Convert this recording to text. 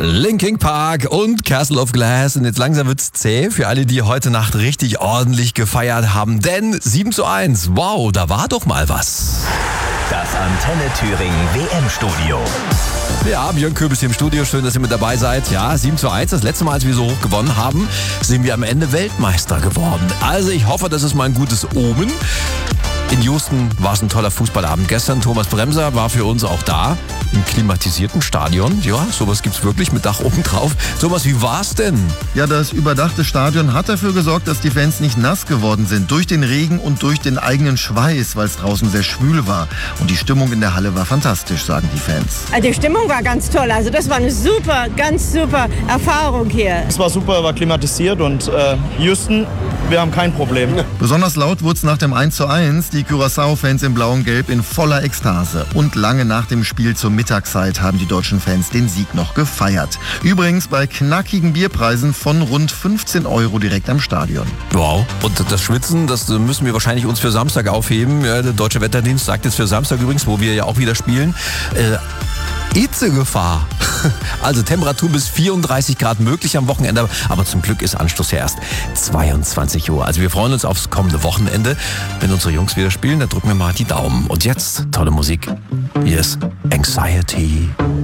Linkin Park und Castle of Glass. Und jetzt langsam wird's zäh für alle, die heute Nacht richtig ordentlich gefeiert haben. Denn 7:1, wow, da war doch mal was. Das Antenne Thüringen WM-Studio. Ja, Björn Köbis hier im Studio. Schön, dass ihr mit dabei seid. Ja, 7:1, das letzte Mal, als wir so hoch gewonnen haben, sind wir am Ende Weltmeister geworden. Also ich hoffe, das ist mal ein gutes Omen. In Houston war es ein toller Fußballabend gestern. Thomas Bremser war für uns auch da, im klimatisierten Stadion. Ja, sowas gibt's wirklich mit Dach oben drauf. Thomas, wie war's denn? Ja, das überdachte Stadion hat dafür gesorgt, dass die Fans nicht nass geworden sind. Durch den Regen und durch den eigenen Schweiß, weil es draußen sehr schwül war. Und die Stimmung in der Halle war fantastisch, sagen die Fans. Die Stimmung war ganz toll. Also das war eine super, ganz super Erfahrung hier. Es war super, war klimatisiert und Houston, wir haben kein Problem. Besonders laut wurde es nach dem 1:1. Die Curaçao-Fans in Blau und Gelb in voller Ekstase. Und lange nach dem Spiel zur Mittagszeit haben die deutschen Fans den Sieg noch gefeiert. Übrigens bei knackigen Bierpreisen von rund 15 € direkt am Stadion. Wow. Und das Schwitzen, das müssen wir wahrscheinlich uns für Samstag aufheben. Ja, der Deutsche Wetterdienst sagt jetzt für Samstag übrigens, wo wir ja auch wieder spielen, Hitzegefahr. Also Temperatur bis 34 Grad möglich am Wochenende, aber zum Glück ist Anschluss ja erst 22 Uhr. Also wir freuen uns aufs kommende Wochenende. Wenn unsere Jungs wieder spielen, dann drücken wir mal die Daumen. Und jetzt tolle Musik. Hier ist Anxiety.